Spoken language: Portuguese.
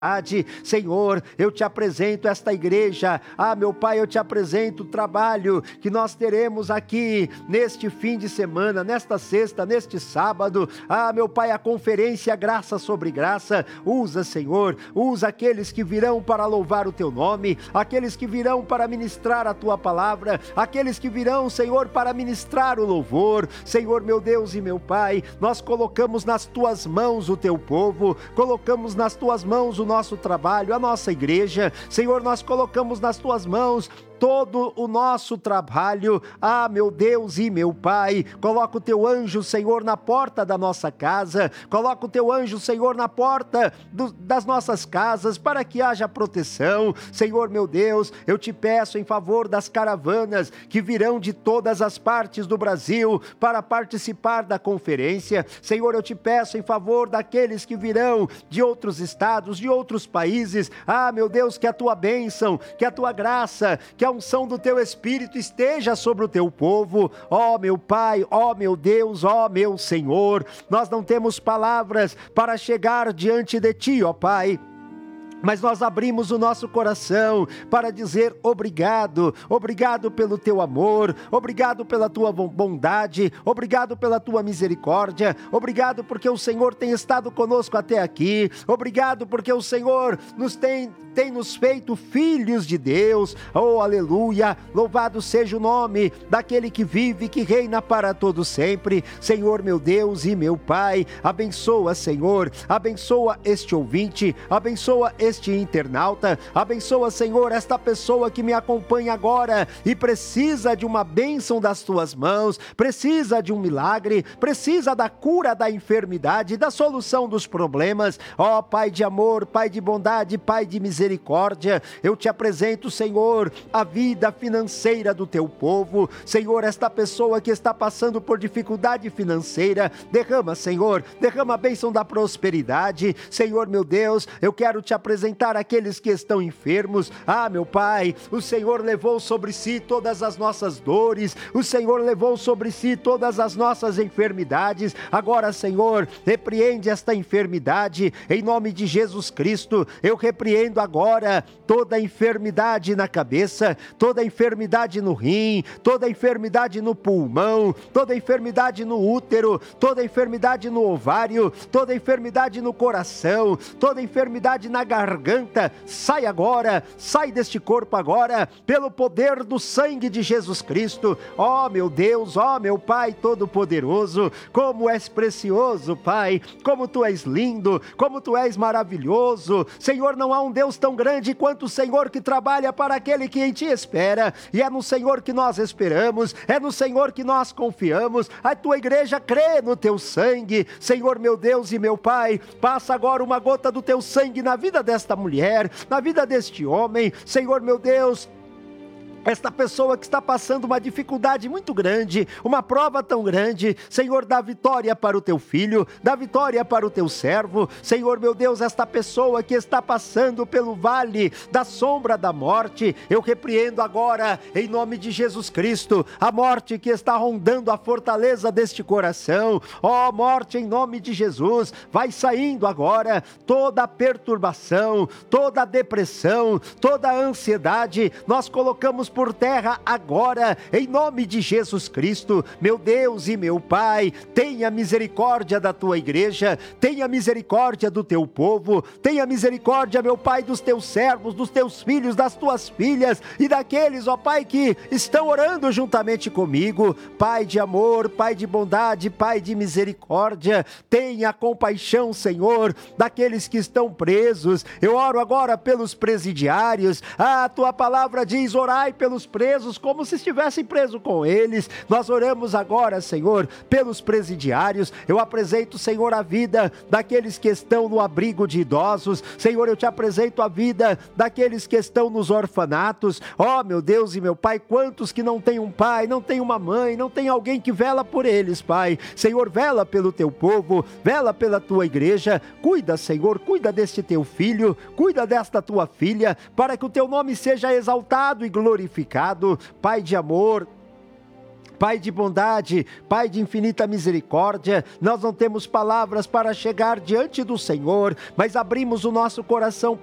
Senhor, eu te apresento esta igreja, meu Pai, eu te apresento o trabalho que nós teremos aqui neste fim de semana, nesta sexta, neste sábado, meu Pai, a conferência Graça sobre Graça. Usa, Senhor, usa aqueles que virão para louvar o teu nome, aqueles que virão para ministrar a tua palavra, aqueles que virão, Senhor, para ministrar o louvor. Senhor, meu Deus e meu Pai, nós colocamos nas tuas mãos o teu povo, colocamos nas tuas mãos o nosso trabalho, a nossa igreja. Senhor, nós colocamos nas tuas mãos todo o nosso trabalho. Meu Deus e meu Pai, coloca o teu anjo, Senhor, na porta da nossa casa, coloca o teu anjo, Senhor, na porta das nossas casas, para que haja proteção. Senhor, meu Deus, eu te peço em favor das caravanas que virão de todas as partes do Brasil para participar da conferência. Senhor, eu te peço em favor daqueles que virão de outros estados, de outros países. Meu Deus, que a tua bênção, que a tua graça, que a unção do teu Espírito esteja sobre o teu povo. Meu Pai, meu Deus, meu Senhor, nós não temos palavras para chegar diante de ti, Pai, mas nós abrimos o nosso coração para dizer obrigado, obrigado pelo teu amor, obrigado pela tua bondade, obrigado pela tua misericórdia, obrigado porque o Senhor tem estado conosco até aqui, obrigado porque o Senhor tem nos feito filhos de Deus. Aleluia, louvado seja o nome daquele que vive e que reina para todo sempre. Senhor, meu Deus e meu Pai, abençoa, Senhor, abençoa este ouvinte, abençoa este internauta, abençoa, Senhor, esta pessoa que me acompanha agora e precisa de uma bênção das tuas mãos, precisa de um milagre, precisa da cura da enfermidade, da solução dos problemas. Pai de amor, Pai de bondade, Pai de misericórdia, eu te apresento, Senhor, a vida financeira do teu povo. Senhor, esta pessoa que está passando por dificuldade financeira, derrama, Senhor, derrama a bênção da prosperidade. Senhor, meu Deus, eu quero te apresentar aqueles que estão enfermos. Meu Pai, o Senhor levou sobre si todas as nossas dores, o Senhor levou sobre si todas as nossas enfermidades. Agora, Senhor, repreende esta enfermidade em nome de Jesus Cristo. Eu repreendo agora toda enfermidade na cabeça, toda enfermidade no rim, toda enfermidade no pulmão, toda enfermidade no útero, toda enfermidade no ovário, toda enfermidade no coração, toda enfermidade na garganta. Sai agora, sai deste corpo agora, pelo poder do sangue de Jesus Cristo. Meu Deus, meu Pai Todo-Poderoso, como és precioso, Pai, como tu és lindo, como tu és maravilhoso. Senhor, não há um Deus tão grande quanto o Senhor, que trabalha para aquele que em ti espera, e é no Senhor que nós esperamos, é no Senhor que nós confiamos. A tua igreja crê no teu sangue. Senhor, meu Deus e meu Pai, passa agora uma gota do teu sangue na vida desta mulher, na vida deste homem. Senhor, meu Deus, esta pessoa que está passando uma dificuldade muito grande, uma prova tão grande, Senhor, dá vitória para o teu filho, dá vitória para o teu servo. Senhor, meu Deus, esta pessoa que está passando pelo vale da sombra da morte, eu repreendo agora, em nome de Jesus Cristo, a morte que está rondando a fortaleza deste coração. Morte, em nome de Jesus, vai saindo agora toda a perturbação, toda a depressão, toda a ansiedade, nós colocamos por terra agora, em nome de Jesus Cristo. Meu Deus e meu Pai, tenha misericórdia da tua igreja, tenha misericórdia do teu povo, tenha misericórdia, meu Pai, dos teus servos, dos teus filhos, das tuas filhas e daqueles, Pai, que estão orando juntamente comigo. Pai de amor, Pai de bondade, Pai de misericórdia, tenha compaixão, Senhor, daqueles que estão presos. Eu oro agora pelos presidiários. A tua palavra diz: orai pelos presos como se estivessem presos com eles. Nós oramos agora, Senhor, pelos presidiários. Eu apresento, Senhor, a vida daqueles que estão no abrigo de idosos. Senhor, eu te apresento a vida daqueles que estão nos orfanatos. Meu Deus e meu Pai, quantos que não têm um pai, não têm uma mãe, não têm alguém que vela por eles, Pai. Senhor, vela pelo teu povo, vela pela tua igreja. Cuida, Senhor, cuida deste teu filho, cuida desta tua filha, para que o teu nome seja exaltado e glorificado. Pai de amor, Pai de bondade, Pai de infinita misericórdia, nós não temos palavras para chegar diante do Senhor, mas abrimos o nosso coração